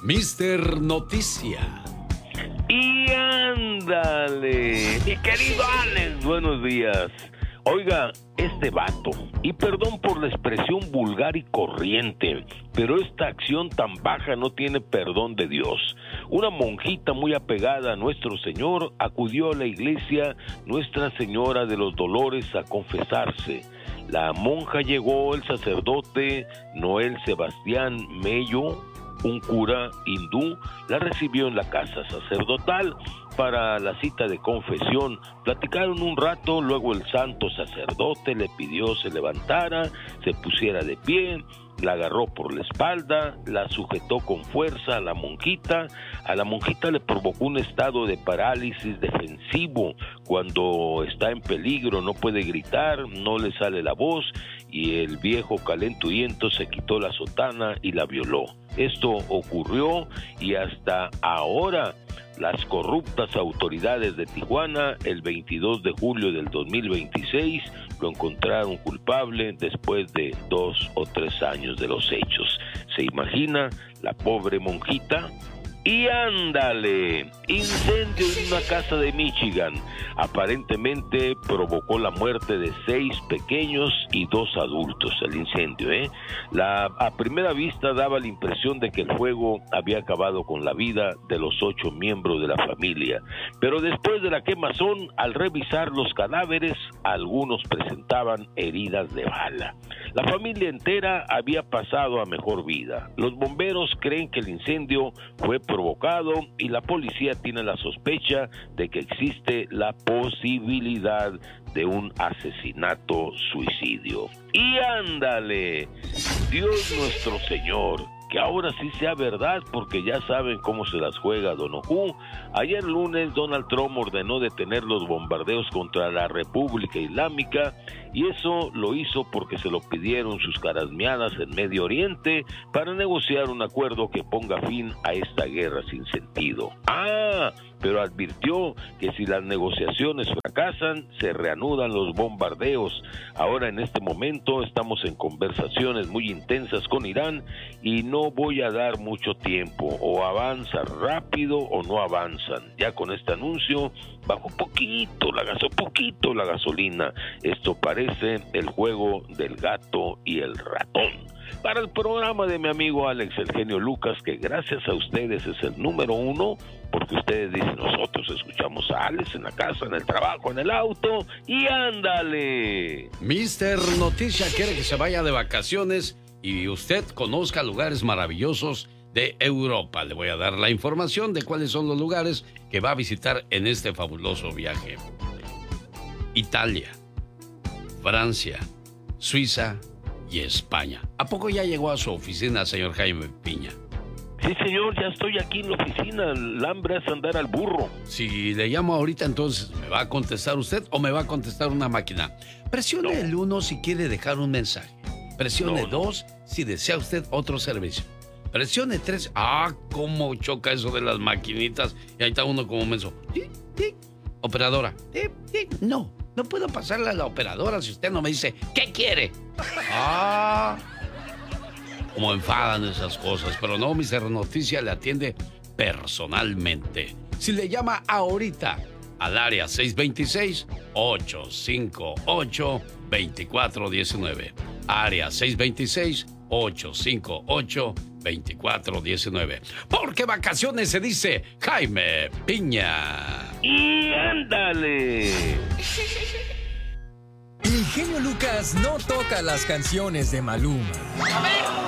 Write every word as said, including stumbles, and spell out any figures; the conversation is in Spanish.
mister Noticia. Y ándale, mi querido Alex, buenos días. Oiga, este vato, y perdón por la expresión vulgar y corriente, pero esta acción tan baja no tiene perdón de Dios. Una monjita muy apegada a nuestro Señor acudió a la iglesia Nuestra Señora de los Dolores a confesarse. La monja llegó, el sacerdote Noel Sebastián Mello, un cura hindú, la recibió en la casa sacerdotal para la cita de confesión. Platicaron un rato, luego el santo sacerdote le pidió se levantara, se pusiera de pie, la agarró por la espalda, la sujetó con fuerza a la monjita. A la monjita le provocó un estado de parálisis defensivo. Cuando está en peligro no puede gritar, no le sale la voz, y el viejo calenturiento se quitó la sotana y la violó. Esto ocurrió y hasta ahora las corruptas autoridades de Tijuana, el veintidós de julio del dos mil veintiséis, lo encontraron culpable después de dos o tres años de los hechos. ¿Se imagina la pobre monjita? Y ándale, incendio en una casa de Michigan. Aparentemente provocó la muerte de seis pequeños y dos adultos, el incendio, ¿eh? La, a primera vista daba la impresión de que el fuego había acabado con la vida de los ocho miembros de la familia. Pero después de la quemazón, al revisar los cadáveres, algunos presentaban heridas de bala. La familia entera había pasado a mejor vida. Los bomberos creen que el incendio fue provocado y la policía tiene la sospecha de que existe la posibilidad de un asesinato suicidio. Y ándale, Dios nuestro Señor, que ahora sí sea verdad, porque ya saben cómo se las juega Don Ojú. Ayer lunes Donald Trump ordenó detener los bombardeos contra la República Islámica, y eso lo hizo porque se lo pidieron sus carasmeadas en Medio Oriente para negociar un acuerdo que ponga fin a esta guerra sin sentido. Ah, pero advirtió que si las negociaciones fracasan, se reanudan los bombardeos. Ahora en este momento estamos en conversaciones muy intensas con Irán y no voy a dar mucho tiempo, o avanza rápido o no avanzan. Ya con este anuncio bajó poquito la gaso, poquito la gasolina. Esto parece el juego del gato y el ratón. Para el programa de mi amigo Alex El Genio Lucas, que gracias a ustedes es el número uno, porque ustedes dicen, nosotros escuchamos a Alex en la casa, en el trabajo, en el auto, y ándale. mister Noticia quiere que se vaya de vacaciones y usted conozca lugares maravillosos de Europa. Le voy a dar la información de cuáles son los lugares que va a visitar en este fabuloso viaje. Italia, Francia, Suiza y España. ¿A poco ya llegó a su oficina, señor Jaime Piña? Sí, señor, ya estoy aquí en la oficina. El hambre es andar al burro. Si le llamo ahorita, entonces, ¿me va a contestar usted o me va a contestar una máquina? Presione no. el uno si quiere dejar un mensaje. Presione no, dos no. si desea usted otro servicio. Presione tres. Ah, cómo choca eso de las maquinitas. Y ahí está uno como menso. ¿Sí? ¿Sí? Operadora. ¿Sí? ¿Sí? No, no puedo pasarle a la operadora si usted no me dice ¿qué quiere? Ah, como enfadan esas cosas. Pero no, mister Noticia le atiende personalmente. Si le llama ahorita al área seis dos seis, ocho cinco ocho, dos cuatro uno nueve. Área seis dos seis, ocho cinco ocho, dos cuatro uno nueve. Porque vacaciones se dice Jaime Piña. Y ándale. El genio Lucas no toca las canciones de Maluma. A ver,